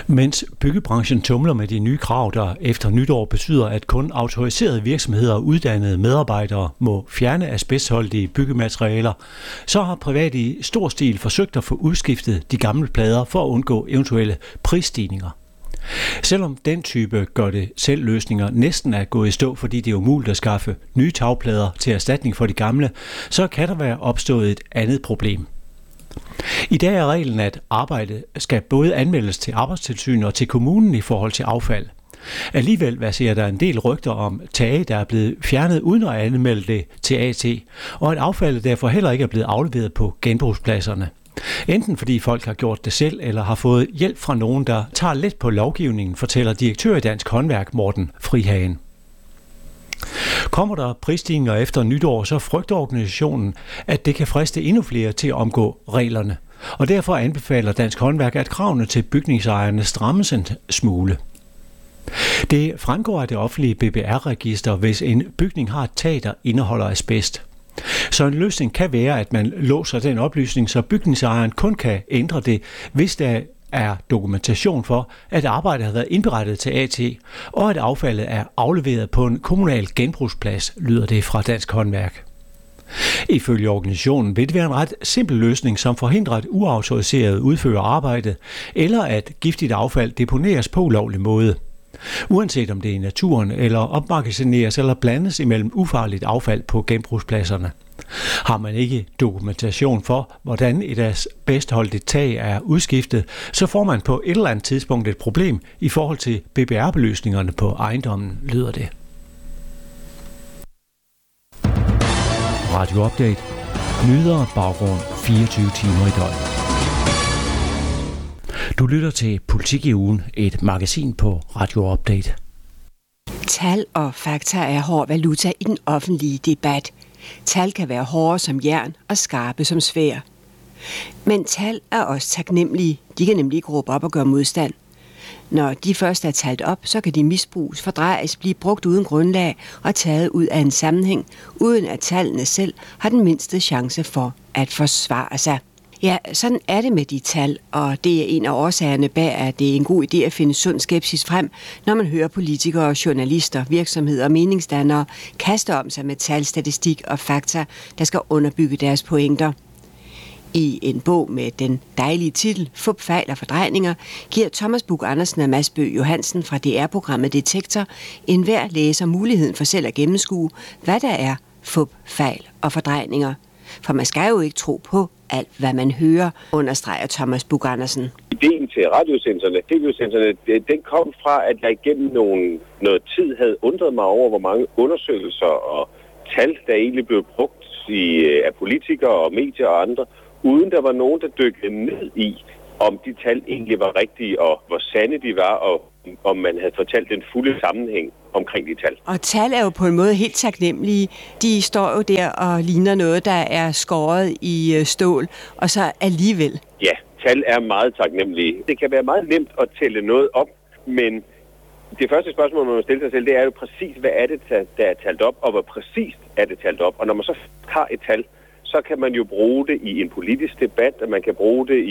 Mens byggebranchen tumler med de nye krav, der efter nytår betyder, at kun autoriserede virksomheder og uddannede medarbejdere må fjerne asbestholdige byggematerialer, så har private i stor stil forsøgt at få udskiftet de gamle plader for at undgå eventuelle prisstigninger. Selvom den type gør det selv løsninger næsten er gået i stå, fordi det er umuligt at skaffe nye tagplader til erstatning for de gamle, så kan der være opstået et andet problem. I dag er reglen, at arbejdet skal både anmeldes til Arbejdstilsynet og til kommunen i forhold til affald. Alligevel verserer der en del rygter om tage, der er blevet fjernet uden at anmelde det til AT, og at affaldet derfor heller ikke er blevet afleveret på genbrugspladserne. Enten fordi folk har gjort det selv, eller har fået hjælp fra nogen, der tager let på lovgivningen, fortæller direktør i Dansk Håndværk Morten Frihagen. Kommer der prisstigninger efter nytår, så frygter organisationen, at det kan friste endnu flere til at omgå reglerne. Og derfor anbefaler Dansk Håndværk, at kravene til bygningsejerne strammes en smule. Det fremgår af det offentlige BBR-register, hvis en bygning har et tag, der indeholder asbest. Så en løsning kan være, at man låser den oplysning, så bygningsejeren kun kan ændre det, hvis der er dokumentation for, at arbejdet har været indberettet til AT, og at affaldet er afleveret på en kommunal genbrugsplads, lyder det fra Dansk Håndværk. Ifølge organisationen vil det være en ret simpel løsning, som forhindrer, at uautoriseret udfører arbejdet, eller at giftigt affald deponeres på ulovlig måde. Uanset om det er i naturen, eller opmagasineres eller blandes imellem ufarligt affald på genbrugspladserne. Har man ikke dokumentation for, hvordan et asbestholdigt tag er udskiftet, så får man på et eller andet tidspunkt et problem i forhold til BBR-beløsningerne på ejendommen, lyder det. Radio Update. Nyheder og baggrund 24 timer i døgnet. Du lytter til Politik i ugen, et magasin på Radio Update. Tal og fakta er hård valuta i den offentlige debat. Tal kan være hårde som jern og skarpe som sværd. Men tal er også taknemmelige. De kan nemlig ikke råbe op og gøre modstand. Når de først er talt op, så kan de misbruges, fordrejes, blive brugt uden grundlag og taget ud af en sammenhæng, uden at tallene selv har den mindste chance for at forsvare sig. Ja, sådan er det med de tal, og det er en af årsagerne bag, at det er en god idé at finde sund skepsis frem, når man hører politikere, journalister, virksomheder og meningsdannere kaste om sig med tal, statistik og fakta, der skal underbygge deres pointer. I en bog med den dejlige titel Fup, fejl og fordrejninger giver Thomas Buch-Andersen og Mads Bøgh Johansen fra DR-programmet Detektor enhver læser muligheden for selv at gennemskue, hvad der er fup, fejl og fordrejninger. For man skal jo ikke tro på alt, hvad man hører, understreger Thomas Buch-Andersen. Ideen til tv-udsendelserne, den kom fra, at jeg igennem noget tid havde undret mig over, hvor mange undersøgelser og tal, der egentlig blev brugt af politikere og medier og andre, uden der var nogen, der dykkede ned i, om de tal egentlig var rigtige, og hvor sande de var, og om man havde fortalt den fulde sammenhæng omkring de tal. Og tal er jo på en måde helt taknemmelige. De står jo der og ligner noget, der er skåret i stål, og så alligevel. Ja, tal er meget taknemmelige. Det kan være meget nemt at tælle noget op, men det første spørgsmål, man må stille sig selv, det er jo præcis, hvad er det, der er talt op, og hvor præcist er det talt op. Og når man så har et tal, så kan man jo bruge det i en politisk debat, og man kan bruge det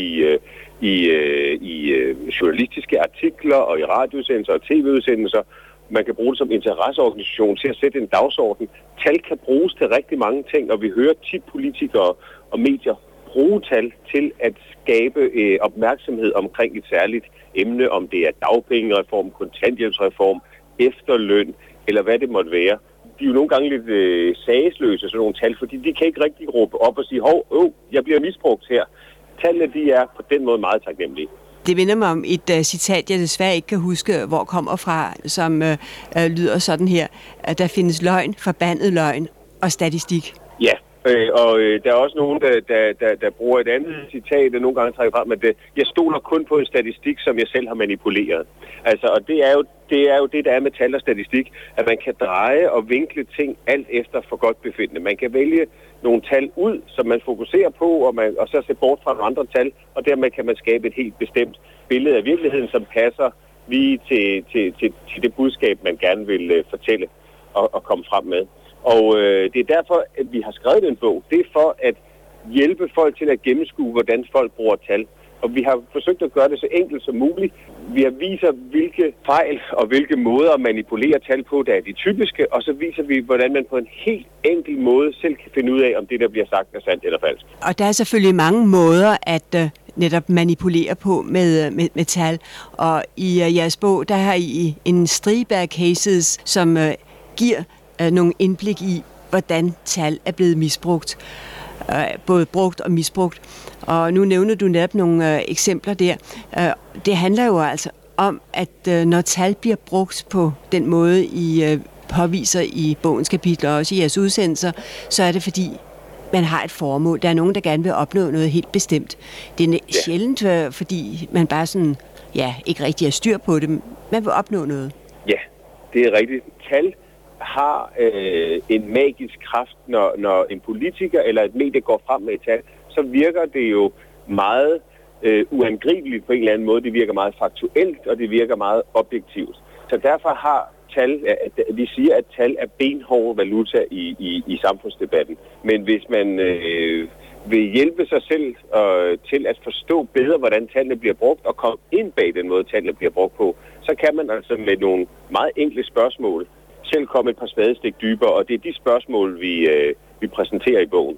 i journalistiske artikler, og i radioudsendelser og tv-udsendelser. Man kan bruge det som interesseorganisation til at sætte en dagsorden. Tal kan bruges til rigtig mange ting, og vi hører tit politikere og medier bruge tal til at skabe opmærksomhed omkring et særligt emne, om det er dagpengereform, kontanthjælpsreform, efterløn, eller hvad det måtte være. De er jo nogle gange lidt sagesløse, sådan nogle tal, fordi de kan ikke rigtig råbe op og sige, jeg bliver misbrugt her. Tallene, de er på den måde meget taknemmelige. Det minder mig om et citat, jeg desværre ikke kan huske, hvor kommer fra, som lyder sådan her. At der findes løgn, forbandet løgn og statistik. Ja, og der er også nogen, der bruger et andet citat, der nogle gange trækker frem, at jeg stoler kun på en statistik, som jeg selv har manipuleret. Altså, og det er jo det, der er med tal og statistik, at man kan dreje og vinkle ting alt efter for godt befindende. Man kan vælge nogle tal ud, som man fokuserer på, og så se bort fra nogle andre tal, og dermed kan man skabe et helt bestemt billede af virkeligheden, som passer lige til det budskab, man gerne vil fortælle og komme frem med. Og det er derfor, at vi har skrevet en bog. Det er for at hjælpe folk til at gennemskue, hvordan folk bruger tal. Og vi har forsøgt at gøre det så enkelt som muligt. Vi har viser, hvilke fejl og hvilke måder at manipulere tal på, der er de typiske, og så viser vi, hvordan man på en helt enkel måde selv kan finde ud af, om det, der bliver sagt, er sandt eller falsk. Og der er selvfølgelig mange måder at netop manipulere på med tal. Og i jeres bog, der har I en stribe af cases, som giver nogle indblik i, hvordan tal er blevet misbrugt. Både brugt og misbrugt. Og nu nævner du netop nogle eksempler der. Det handler jo altså om, at når tal bliver brugt på den måde, I påviser i bogens kapitler og også i jeres udsendelser, så er det fordi, man har et formål. Der er nogen, der gerne vil opnå noget helt bestemt. Det er sjældent, fordi man bare sådan, ikke rigtig har styr på det. Man vil opnå noget. Ja, det er rigtigt. Tal har en magisk kraft, når en politiker eller et medie går frem med et tal, så virker det jo meget uangribeligt på en eller anden måde. Det virker meget faktuelt, og det virker meget objektivt. Så derfor har tal, vi siger, at tal er benhård valuta i samfundsdebatten. Men hvis man vil hjælpe sig selv til at forstå bedre, hvordan tallene bliver brugt, og komme ind bag den måde, tallene bliver brugt på, så kan man altså med nogle meget enkle spørgsmål selv komme et par spadestik dybere, og det er de spørgsmål, vi præsenterer i bogen.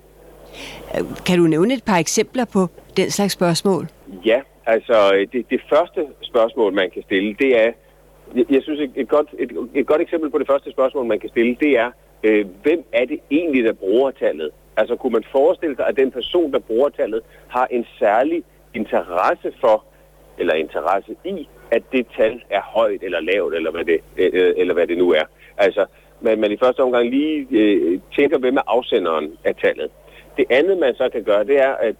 Kan du nævne et par eksempler på den slags spørgsmål? Ja, altså det første spørgsmål, man kan stille, det er, jeg synes et godt eksempel på det første spørgsmål, man kan stille, det er, hvem er det egentlig, der bruger tallet? Altså kunne man forestille sig, at den person, der bruger tallet, har en særlig interesse for, eller interesse i, at det tal er højt eller lavt, eller hvad det nu er. Altså, man i første omgang lige tænker, hvem er afsenderen af tallet. Det andet, man så kan gøre, det er at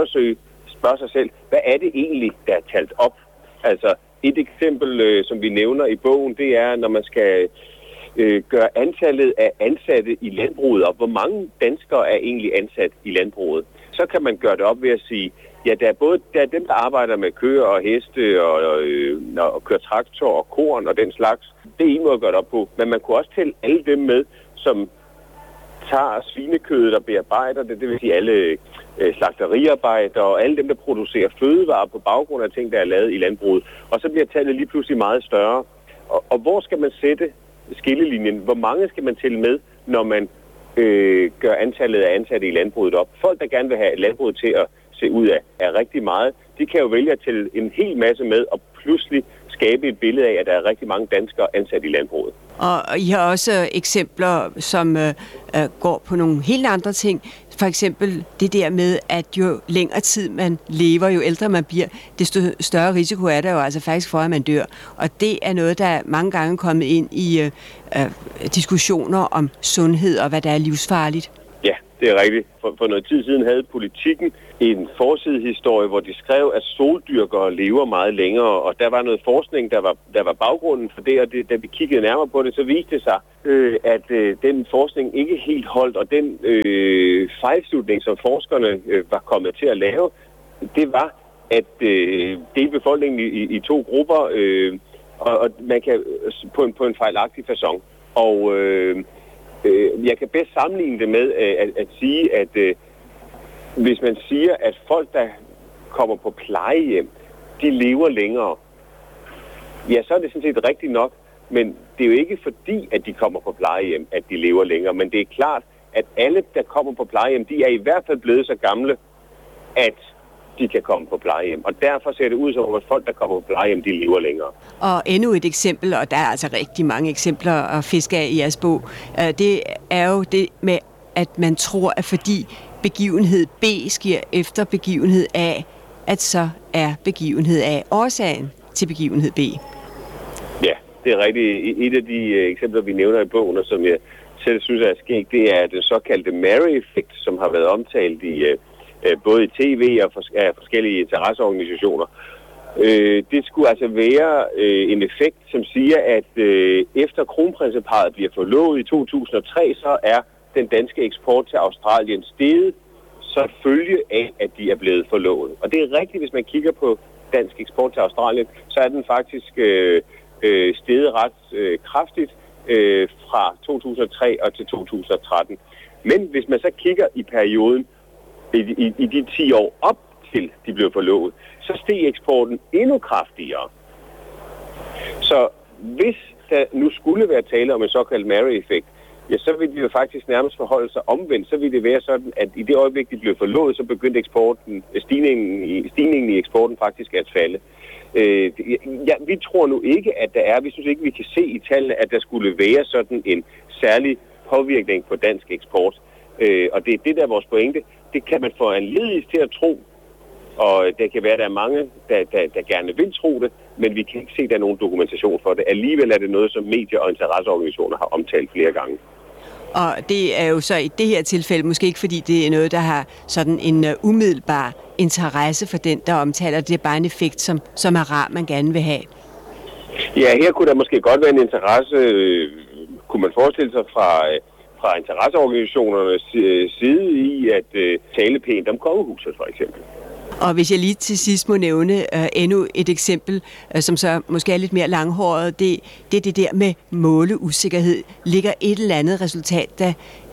spørge sig selv, hvad er det egentlig, der er talt op? Altså, et eksempel, som vi nævner i bogen, det er, når man skal gøre antallet af ansatte i landbruget op. Hvor mange danskere er egentlig ansat i landbruget? Så kan man gøre det op ved at sige, ja, der er dem, der arbejder med køer og heste og kører traktor og korn og den slags. Det er en måde at gøre det op på. Men man kunne også tælle alle dem med, som tager svinekødet og bearbejder det. Det vil sige alle slagteriarbejdere og alle dem, der producerer fødevarer på baggrund af ting, der er lavet i landbruget. Og så bliver tallet lige pludselig meget større. Og hvor skal man sætte skillelinjen? Hvor mange skal man tælle med, når man gør antallet af ansatte i landbruget op? Folk, der gerne vil have landbruget til at se ud af rigtig meget, de kan jo vælge at tælle en hel masse med og pludselig skabe et billede af, at der er rigtig mange danskere ansat i landbruget. Og I har også eksempler, som går på nogle helt andre ting. For eksempel det der med, at jo længere tid man lever, jo ældre man bliver, desto større risiko er der jo altså faktisk for, at man dør. Og det er noget, der mange gange er kommet ind i diskussioner om sundhed og hvad der er livsfarligt. Ja, det er rigtigt. For noget tid siden havde Politikken en forsidehistorie, hvor de skrev, at soldyrkere lever meget længere, og der var noget forskning, der var baggrunden for det, og da vi kiggede nærmere på det, så viste det sig, at den forskning ikke helt holdt, og den fejlslutning, som forskerne var kommet til at lave, det var at dele befolkningen i to grupper, og man kan på en fejlagtig facon. Og jeg kan bedst sammenligne det med at sige, at hvis man siger, at folk, der kommer på plejehjem, de lever længere, ja, så er det sådan set rigtigt nok, men det er jo ikke fordi, at de kommer på plejehjem, at de lever længere, men det er klart, at alle, der kommer på plejehjem, de er i hvert fald blevet så gamle, at de kan komme på plejehjem. Og derfor ser det ud som, at folk, der kommer på plejehjem, de lever længere. Og endnu et eksempel, og der er altså rigtig mange eksempler at fiske af i jeres bog, det er jo det med, at man tror, at fordi begivenhed B sker efter begivenhed A, at så er begivenhed A årsagen til begivenhed B. Ja, det er rigtigt. Et af de eksempler, vi nævner i bogen, og som jeg selv synes er skægt, det er det såkaldte Mary-effekt, som har været omtalt i både i tv og af forskellige interesseorganisationer. Det skulle altså være en effekt, som siger, at efter kronprinseparret bliver forlovet i 2003, så er den danske eksport til Australien steget, så følge af, at de er blevet forlovet. Og det er rigtigt, hvis man kigger på dansk eksport til Australien, så er den faktisk steget ret kraftigt fra 2003 og til 2013. Men hvis man så kigger i perioden, i de 10 år op til de blev forlovet, så steg eksporten endnu kraftigere. Så hvis der nu skulle være tale om en såkaldt marry-effekt, ja, så vil de jo faktisk nærmest forholde sig omvendt. Så vil det være sådan, at i det øjeblik, de blev forlovet, så begyndte stigningen i eksporten faktisk at falde. Ja, vi tror nu ikke, at der er. Vi synes ikke, vi kan se i tallene, at der skulle være sådan en særlig påvirkning på dansk eksport. Og det er det, der er vores pointe. Det kan man få anledning til at tro, og det kan være, at der er mange, der gerne vil tro det, men vi kan ikke se, at der er nogen dokumentation for det. Alligevel er det noget, som medier og interesseorganisationer har omtalt flere gange. Og det er jo så i det her tilfælde måske ikke, fordi det er noget, der har sådan en umiddelbar interesse for den, der omtaler det. Det er bare en effekt, som er rar, man gerne vil have. Ja, her kunne der måske godt være en interesse, kunne man forestille sig fra interesseorganisationernes side i at tale pænt om kongehuset, for eksempel. Og hvis jeg lige til sidst må nævne endnu et eksempel, som så måske er lidt mere langhåret, det er det der med måleusikkerhed. Ligger et eller andet resultat, der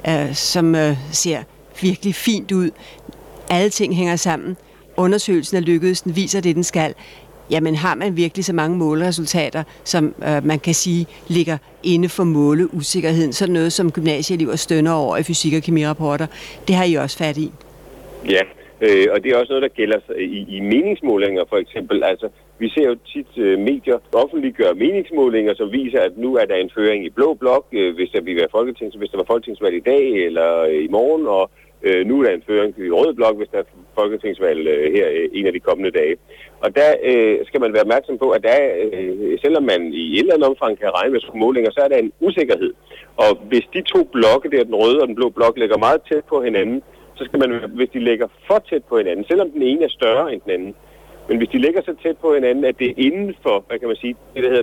som ser virkelig fint ud. Alle ting hænger sammen. Undersøgelsen er lykkedes, den viser det, den skal. Jamen har man virkelig så mange måleresultater, som man kan sige ligger inde for måleusikkerheden? Sådan noget, som gymnasieelever stønner over i fysik- og kemirapporter. Det har I også fat i. Ja. Og det er også noget, der gælder i meningsmålinger for eksempel. Altså, vi ser jo tit medier offentliggøre meningsmålinger, som viser, at nu er der en føring i blå blok, hvis der var folketingsvalg i dag eller i morgen, og nu er der en føring i rød blok, hvis der er folketingsvalg her en af de kommende dage. Og der skal man være opmærksom på, at der selvom man i et eller andet omfang kan regne med sådan målinger, så er der en usikkerhed. Og hvis de to blokke, der den røde og den blå blok, ligger meget tæt på hinanden, så skal man, hvis de ligger for tæt på hinanden, selvom den ene er større end den anden, men hvis de ligger så tæt på hinanden, at det er inden for, hvad kan man sige, det der hedder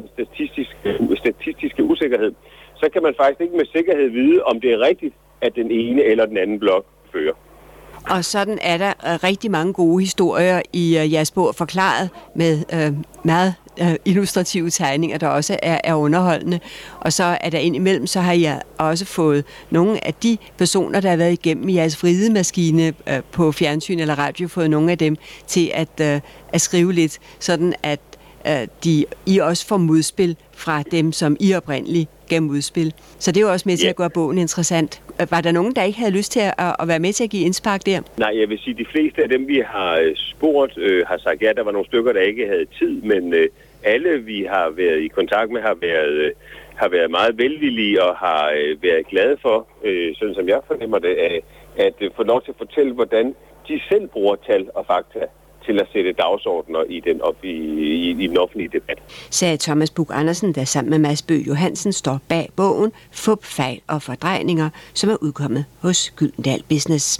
den statistiske usikkerhed, så kan man faktisk ikke med sikkerhed vide, om det er rigtigt, at den ene eller den anden blok fører. Og sådan er der rigtig mange gode historier i jeres bog forklaret med meget illustrative tegninger, der også er underholdende. Og så er der indimellem, så har jeg også fået nogle af de personer, der har været igennem i jeres vridemaskine på fjernsyn eller radio, fået nogle af dem til at skrive lidt, sådan at I også får modspil fra dem, som I oprindeligt gav modspil. Så det er jo også med til at gøre bogen interessant. Var der nogen, der ikke havde lyst til at være med til at give indspark der? Nej, jeg vil sige, at de fleste af dem, vi har spurgt, har sagt, ja, der var nogle stykker, der ikke havde tid, men alle, vi har været i kontakt med, har været meget velvillige og har været glade for, sådan som jeg fornemmer det, at få lov til at fortælle, hvordan de selv bruger tal og fakta til at sætte dagsordner i den offentlige debat. Sagde Thomas Buch-Andersen, der sammen med Mads Bøgh Johansen står bag bogen Fup, fejl og fordrejninger, som er udkommet hos Gyldendal Business.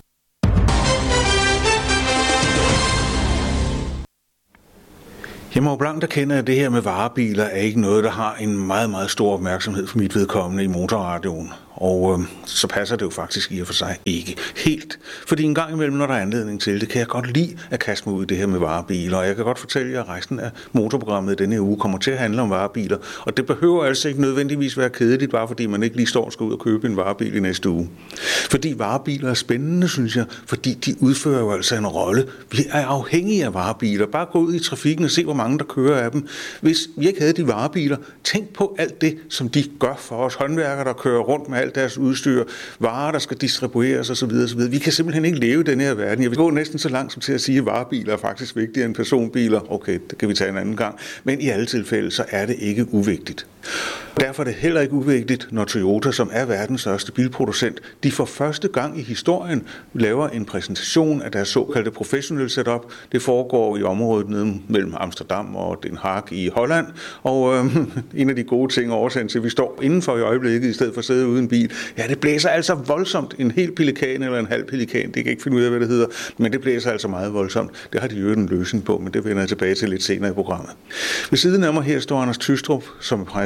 Jeg må blankt erkende, at det her med varebiler er ikke noget, der har en meget, meget stor opmærksomhed for mit vedkommende i motorradioen. Og så passer det jo faktisk i og for sig ikke helt. Fordi en gang imellem, når der er anledning til det, kan jeg godt lide at kaste mig ud i det her med varebiler. Og jeg kan godt fortælle jer, at resten af motorprogrammet denne uge kommer til at handle om varebiler. Og det behøver altså ikke nødvendigvis være kedeligt, bare fordi man ikke lige står og skal ud og købe en varebil i næste uge. Fordi varebiler er spændende, synes jeg, fordi de udfører jo altså en rolle. Vi er afhængige af varebiler. Bare gå ud i trafikken og se, hvor mange der kører af dem. Hvis vi ikke havde de varebiler, tænk på alt det, som de gør for os. Håndværkere, der kører rundt med alt deres udstyr, varer, der skal distribueres osv. Vi kan simpelthen ikke leve i den her verden. Jeg vil gå næsten så langt som til at sige, at varebiler er faktisk vigtigere end personbiler. Okay, det kan vi tage en anden gang. Men i alle tilfælde, så er det ikke uvigtigt. Derfor er det heller ikke uvigtigt, når Toyota, som er verdens største bilproducent, de for første gang i historien laver en præsentation af deres såkaldte professionelle setup. Det foregår i området nede mellem Amsterdam og Den Haag i Holland. Og en af de gode ting årsagen til, at vi står indenfor i øjeblikket, i stedet for at sidde uden bil. Ja, det blæser altså voldsomt. En hel pelikan eller en halv pelikan, det kan jeg ikke finde ud af, hvad det hedder. Men det blæser altså meget voldsomt. Det har de jo en løsning på, men det vender jeg tilbage til lidt senere i programmet. Ved siden af mig her står Anders Tystrup, som er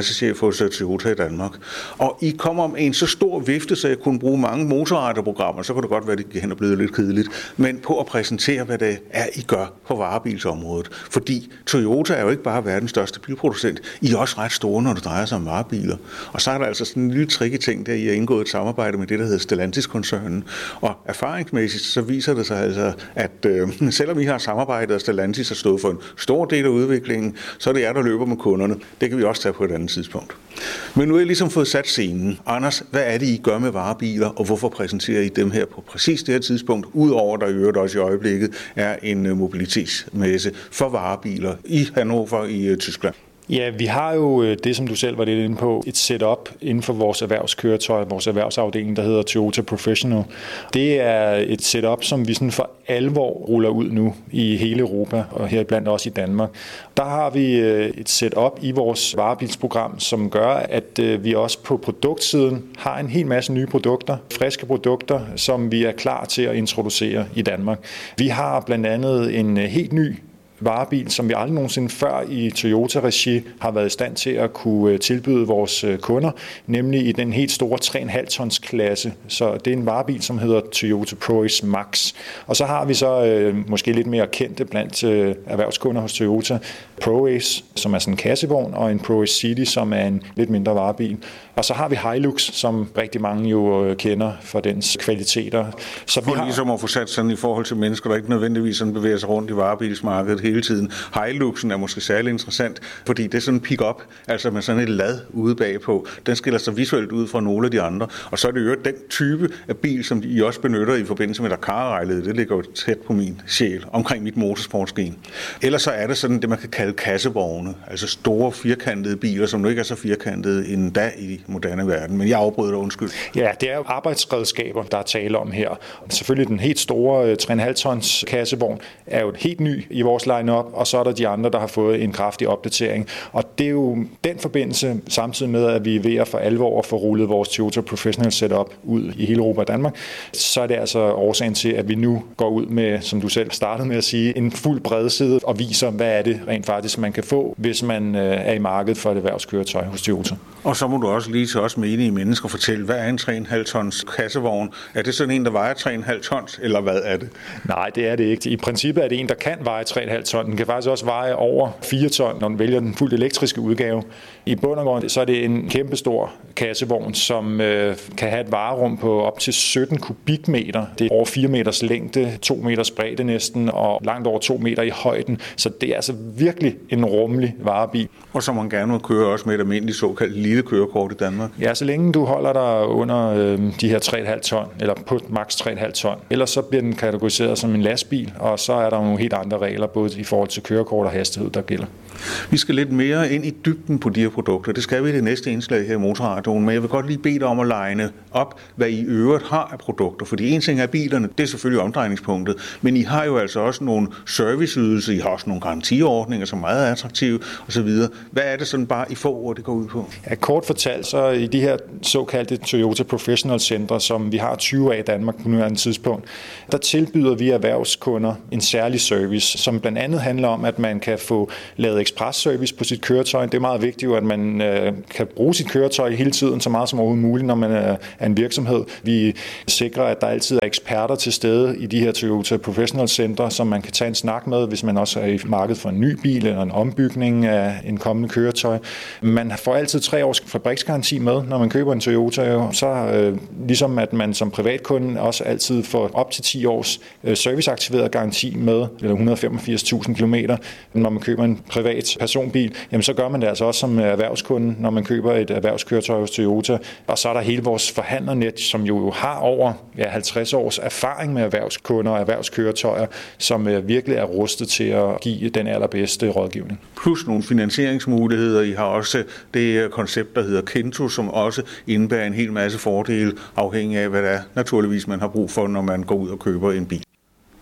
pressechef hos Toyota i Danmark. Og I kommer med en så stor vifte, så jeg kunne bruge mange motorradioprogrammer, så kunne det godt være, det hen er blevet lidt kedeligt, men på at præsentere, hvad det er, I gør på varebilsområdet. Fordi Toyota er jo ikke bare verdens største bilproducent, I er også ret store, når det drejer sig om varebiler. Og så er der altså sådan en lille tricky ting, der I har indgået et samarbejde med det, der hedder Stellantis-koncernen. Og erfaringsmæssigt så viser det sig altså, at selvom I har samarbejdet, og Stellantis har stået for en stor del af udviklingen, så er det jer, der løber med kunderne. Det kan vi også tage på et andet tidspunkt. Men nu har I ligesom fået sat scenen. Anders, hvad er det, I gør med varebiler, og hvorfor præsenterer I dem her på præcis det her tidspunkt, udover der i øvrigt også i øjeblikket er en mobilitetsmesse for varebiler i Hannover i Tyskland? Ja, vi har jo det, som du selv var lidt inde på, et setup inden for vores erhvervskøretøj, vores erhvervsafdeling, der hedder Toyota Professional. Det er et setup, som vi sådan for alvor ruller ud nu i hele Europa, og heriblandt også i Danmark. Der har vi et setup i vores varebilsprogram, som gør, at vi også på produktsiden har en hel masse nye produkter, friske produkter, som vi er klar til at introducere i Danmark. Vi har blandt andet en helt ny varebil, som vi aldrig nogensinde før i Toyota-regi har været i stand til at kunne tilbyde vores kunder, nemlig i den helt store 3,5 tons klasse. Så det er en varebil, som hedder Toyota ProAce Max. Og så har vi så måske lidt mere kendte blandt erhvervskunder hos Toyota, ProAce, som er sådan en kassevogn, og en ProAce City, som er en lidt mindre varebil. Og så har vi Hilux, som rigtig mange jo kender for dens kvaliteter. Så vi har ligesom at få sat sådan i forhold til mennesker, der ikke nødvendigvis sådan bevæger sig rundt i varebilsmarkedet hele tiden. Hiluxen er måske særlig interessant, fordi det er sådan en pick-up, altså med sådan et lad ude bagpå. Den skiller sig visuelt ud fra nogle af de andre. Og så er det jo den type af bil, som I også benytter i forbindelse med Dakar-rejlet. Det ligger jo tæt på min sjæl, omkring mit motorsportsgen. Ellers så er det sådan det, man kan kalde kassevogne, altså store firkantede biler, som nu ikke er så firkantede endda i moderne verden. Men jeg afbryder dig, undskyld. Ja, det er jo arbejdsredskaber, der er tale om her. Selvfølgelig den helt store 3,5 tons kassevogn er jo helt ny i vores line-up, og så er der de andre, der har fået en kraftig opdatering. Og det er jo den forbindelse, samtidig med, at vi er ved at for alvor få rullet vores Toyota Professional setup ud i hele Europa og Danmark, så er det altså årsagen til, at vi nu går ud med, som du selv startede med at sige, en fuld bredside og viser, hvad er det rent faktisk, man kan få, hvis man er i markedet for et erhvervskøretøj hos Toyota. Og så må du også lige til os menige mennesker fortælle, hvad er en 3,5 tons kassevogn? Er det sådan en, der vejer 3,5 tons, eller hvad er det? Nej, det er det ikke. I princippet er det en, der kan veje 3,5 ton. Den kan faktisk også veje over 4 ton, når den vælger den fuldt elektriske udgave. I bund og grund så er det en kæmpestor kassevogn, som kan have et varerum på op til 17 kubikmeter. Det er over 4 meters længde, 2 meters bredde næsten, og langt over 2 meter i højden. Så det er altså virkelig en rummelig varebil. Og så man gerne må køre også med et almindeligt såkaldt lille kørekort i Danmark? Ja, så længe du holder dig under de her 3,5 ton, eller på maks 3,5 ton. Ellers så bliver den kategoriseret som en lastbil, og så er der nogle helt andre regler, både i forhold til kørekort og hastighed, der gælder. Vi skal lidt mere ind i dybden på de her produkter. Det skal vi i det næste indslag her i Motorradioen, men jeg vil godt lige bede dig om at line op, hvad I øvrigt har af produkter. Fordi en ting er bilerne, det er selvfølgelig omdrejningspunktet, men I har jo altså også nogle serviceydelser, I har også nogle garantiordninger, som er meget attraktive osv. Hvad er det sådan bare i få ord, det går ud på? Ja, kort fortalt, så i de her såkaldte Toyota Professional Center, som vi har 20 af i Danmark på nuværende tidspunkt, der tilbyder vi erhvervskunder en særlig service, som blandt andet handler om, at man kan få lavet ekspresservice på sit køretøj. Det er meget vigtigt, at man kan bruge sit køretøj hele tiden, så meget som overhovedet muligt, når man er en virksomhed. Vi sikrer, at der altid er eksperter til stede i de her Toyota Professional Center, som man kan tage en snak med, hvis man også er i markedet for en ny bil eller en ombygning af en kommende køretøj. Man får altid 3 års fabriksgaranti med, når man køber en Toyota. Så ligesom at man som privatkunde også altid får op til 10 års serviceaktiveret garanti med, eller 185.000 kilometer, når man køber en privat personbil, jamen så gør man det altså også som erhvervskunde, når man køber et erhvervskøretøj hos Toyota. Og så er der hele vores forhandlernet, som jo har over 50 års erfaring med erhvervskunder og erhvervskøretøjer, som virkelig er rustet til at give den allerbedste rådgivning. Plus nogle finansieringsmuligheder. I har også det koncept, der hedder Kento, som også indebærer en hel masse fordele, afhængig af, hvad det er naturligvis man har brug for, når man går ud og køber en bil.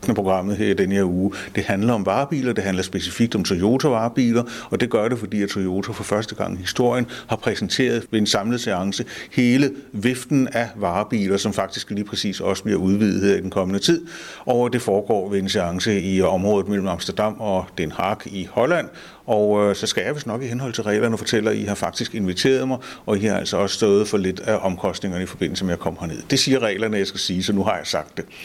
programmet her i denne her uge. Det handler om varebiler, det handler specifikt om Toyota-varebiler, og det gør det, fordi at Toyota for første gang i historien har præsenteret ved en samlet seance hele viften af varebiler, som faktisk lige præcis også bliver udvidet her i den kommende tid. Og det foregår ved en seance i området mellem Amsterdam og Den Haag i Holland. Og så skal jeg vist nok i henhold til reglerne fortælle, at I har faktisk inviteret mig, og I har altså også stået for lidt af omkostningerne i forbindelse med at komme herned. Det siger reglerne, jeg skal sige, så nu har jeg sagt det.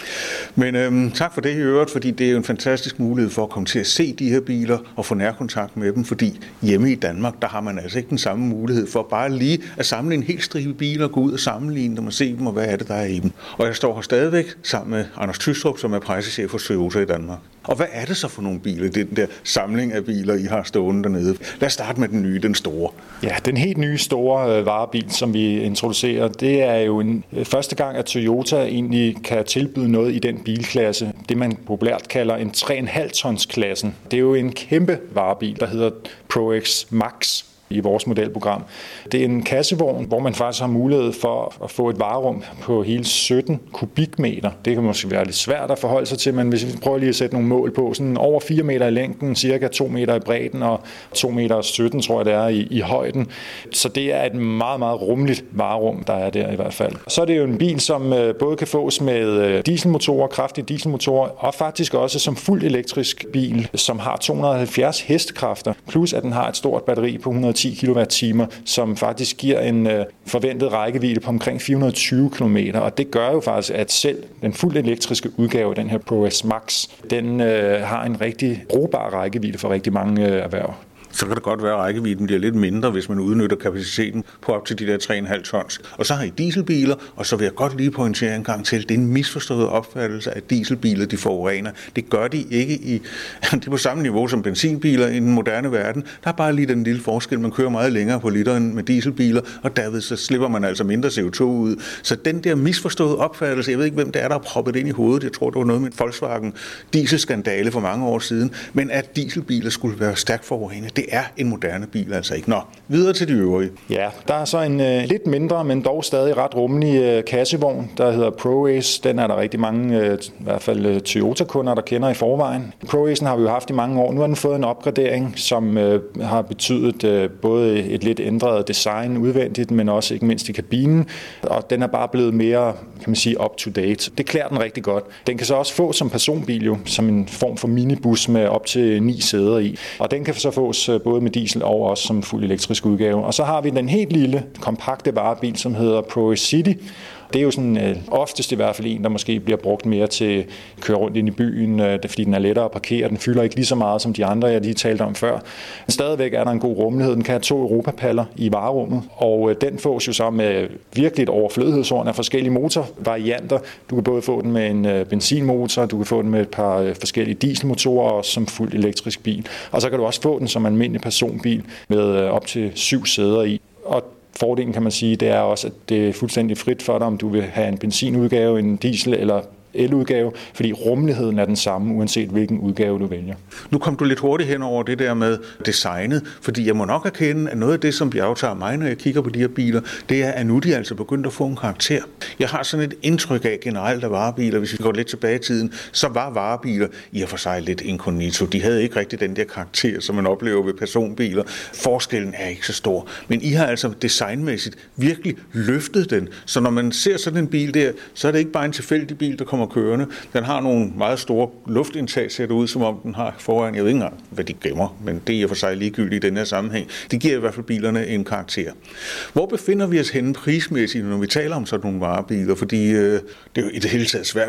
Men tak for det i øvrigt, fordi det er jo en fantastisk mulighed for at komme til at se de her biler og få nærkontakt med dem, fordi hjemme i Danmark, der har man altså ikke den samme mulighed for bare lige at samle en hel stribe biler og gå ud og sammenligne dem og se dem, og hvad er det, der er i dem. Og jeg står her stadigvæk sammen med Anders Tystrup, som er pressechef for Toyota i Danmark. Og hvad er det så for nogle biler, den der samling af biler, I har stående dernede? Lad os starte med den nye, den store. Ja, den helt nye store varebil, som vi introducerer, det er jo en første gang, at Toyota egentlig kan tilbyde noget i den bilklasse. Det man populært kalder en 3,5 tons klassen. Det er jo en kæmpe varebil, der hedder ProX Max i vores modelprogram. Det er en kassevogn, hvor man faktisk har mulighed for at få et varerum på hele 17 kubikmeter. Det kan måske være lidt svært at forholde sig til, men hvis vi prøver lige at sætte nogle mål på, sådan over 4 meter i længden, cirka 2 meter i bredden og 2 meter 17, tror jeg det er, i højden. Så det er et meget, meget rummeligt varerum, der er der i hvert fald. Så er det jo en bil, som både kan fås med dieselmotorer, kraftige dieselmotorer, og faktisk også som fuld elektrisk bil, som har 270 hestekræfter, plus at den har et stort batteri på 110 kWh, som faktisk giver en forventet rækkevidde på omkring 420 km. Og det gør jo faktisk, at selv den fuldt elektriske udgave, den her ProX Max, den har en rigtig brugbar rækkevidde for rigtig mange erhverv. Så kan det godt være, at rækkevidden bliver lidt mindre, hvis man udnytter kapaciteten på op til de der 3,5 tons. Og så har I dieselbiler, og så vil jeg godt lige pointere en gang til, det er en misforstået opfattelse, at dieselbiler de forurener. Det gør de ikke det er på samme niveau som benzinbiler i den moderne verden. Der er bare lige den lille forskel, man kører meget længere på literen med dieselbiler, og derved så slipper man altså mindre CO2 ud. Så den der misforståede opfattelse, jeg ved ikke, hvem det er, der har proppet ind i hovedet. Jeg tror, det var noget med Volkswagen dieselskandale for mange år siden, men at dieselbiler skulle være stærkt forurenende. Det er en moderne bil, altså ikke. Nå, videre til de øvrige. Ja, der er så en lidt mindre, men dog stadig ret rummelig kassevogn, der hedder ProAce. Den er der rigtig mange, i hvert fald Toyota-kunder, der kender i forvejen. ProAce'en har vi jo haft i mange år. Nu har den fået en opgradering, som har betydet både et lidt ændret design udvendigt, men også ikke mindst i kabinen. Og den er bare blevet mere, kan man sige, up-to-date. Det klæder den rigtig godt. Den kan så også få som personbil, jo, som en form for minibus med op til 9 sæder i. Og den kan så fås både med diesel og også som fuld elektrisk udgave. Og så har vi den helt lille, kompakte varebil, som hedder ProAce City. Det er jo sådan oftest i hvert fald en, der måske bliver brugt mere til at køre rundt ind i byen, fordi den er lettere at parkere. Den fylder ikke lige så meget som de andre, jeg lige talte om før. Men stadigvæk er der en god rummelighed. Den kan have 2 europapaller i varerummet, og den fås jo så med virkelig et overflødighedshorn af forskellige motorvarianter. Du kan både få den med en benzinmotor, du kan få den med et par forskellige dieselmotorer og som fuld elektrisk bil. Og så kan du også få den som almindelig personbil med op til 7 sæder i. Og fordelen, kan man sige, det er også, at det er fuldstændig frit for dig, om du vil have en benzinudgave, en diesel eller eludgave, fordi rummeligheden er den samme, uanset hvilken udgave du vælger. Nu kom du lidt hurtigt hen over det der med designet, fordi jeg må nok erkende, at noget af det, som bjergtager mig, når jeg kigger på de her biler, det er, at nu de altså begyndt at få en karakter. Jeg har sådan et indtryk af generelt af varebiler, hvis vi går lidt tilbage i tiden, så var varebiler i og for sig lidt incognito. De havde ikke rigtig den der karakter, som man oplever ved personbiler. Forskellen er ikke så stor, men I har altså designmæssigt virkelig løftet den, så når man ser sådan en bil der, så er det ikke bare en tilfældig bil, der kommer kørende. Den har nogle meget store luftindtag, ser det ud, som om den har foran, jeg ved ikke engang, hvad de gemmer, men det er for sig ligegyldigt i den her sammenhæng. Det giver i hvert fald bilerne en karakter. Hvor befinder vi os henne prismæssigt, når vi taler om sådan nogle varebiler? Fordi det er jo i det hele taget svært